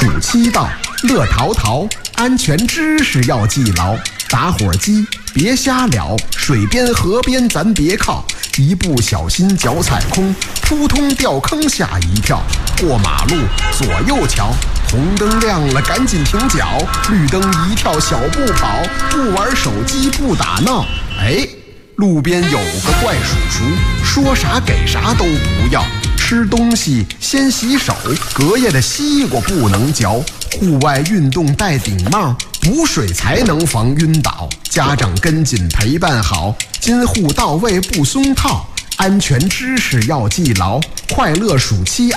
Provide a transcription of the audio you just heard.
暑期到，乐淘淘，安全知识要记牢。打火机别瞎燎，水边河边咱别靠，一不小心脚踩空，扑通掉坑吓一跳。过马路左右瞧，红灯亮了赶紧停脚，绿灯一跳小步跑，不玩手机不打闹。哎，路边有个怪叔叔，说啥给啥都不要，吃东西先洗手，隔夜的西瓜不能嚼，户外运动戴顶帽，补水才能防晕倒。家长跟紧陪伴好，监护到位不松套，安全知识要记牢，快乐暑期